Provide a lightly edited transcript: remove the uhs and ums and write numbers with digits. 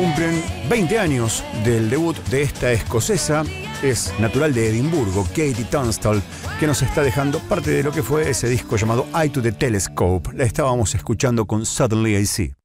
cumplen 20 años del debut de esta escocesa. Es natural de Edimburgo, Katie Tunstall, que nos está dejando parte de lo que fue ese disco llamado Eye to the Telescope. La estábamos escuchando con Suddenly I See.